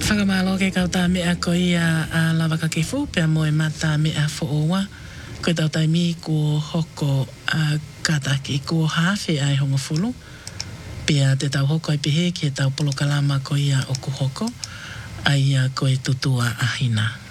Whakamalo ke kauta mea ko ia lava ka ke fu pia moe mata mea fo oa. Ko tau taimi ko hoko kata ki ko hawhi ai honga fulu. Pia te tau hoko ai pihe ki tau polo kalama ko ia o ku hoko. Ai ko e tutua ahina.